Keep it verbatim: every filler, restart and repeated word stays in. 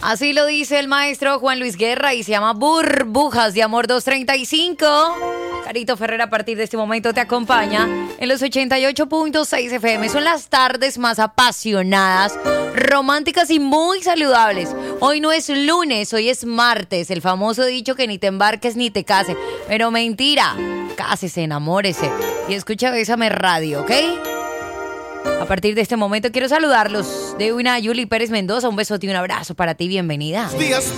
Así lo dice el maestro Juan Luis Guerra y se llama Burbujas de Amor doscientos treinta y cinco. Carito Ferrer a partir de este momento te acompaña en los ochenta y ocho punto seis F M. Son las tardes más apasionadas, románticas y muy saludables. Hoy no es lunes, hoy es martes. El famoso dicho que ni te embarques ni te cases. Pero mentira, cásese, enamórese y escucha Bésame Radio, ¿ok? A partir de este momento quiero saludarlos de una Yuli Pérez Mendoza. Un besote y un abrazo para ti, bienvenida. Días